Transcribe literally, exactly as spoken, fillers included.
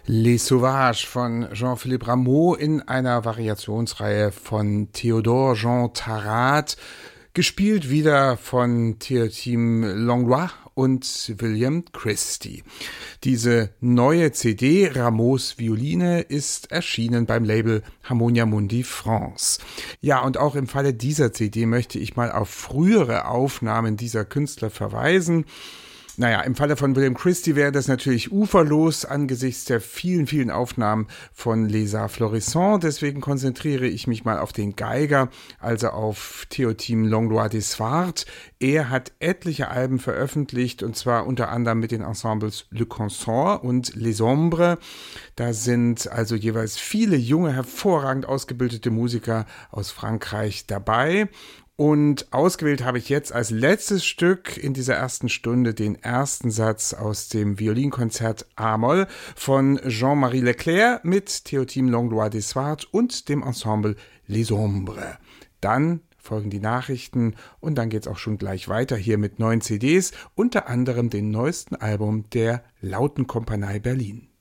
Les Sauvages von Jean-Philippe Rameau in einer Variationsreihe von Théodore Jean Tarat, gespielt wieder von Théotime Langlois und William Christie. Diese neue C D, Rameaus Violine, ist erschienen beim Label Harmonia Mundi France. Ja, und auch im Falle dieser C D möchte ich mal auf frühere Aufnahmen dieser Künstler verweisen. Naja, im Falle von William Christie wäre das natürlich uferlos angesichts der vielen, vielen Aufnahmen von Les Arts Florissants. Deswegen konzentriere ich mich mal auf den Geiger, also auf Théotime Langlois Desvardes. Er hat etliche Alben veröffentlicht, und zwar unter anderem mit den Ensembles Le Consort und Les Ombres. Da sind also jeweils viele junge, hervorragend ausgebildete Musiker aus Frankreich dabei. Und ausgewählt habe ich jetzt als letztes Stück in dieser ersten Stunde den ersten Satz aus dem Violinkonzert A-Moll von Jean-Marie Leclerc mit Théotime Langlois Desvardes und dem Ensemble Les Ombres. Dann folgen die Nachrichten und dann geht's auch schon gleich weiter hier mit neuen C Ds, unter anderem dem neuesten Album der Lautenkompanie Berlin.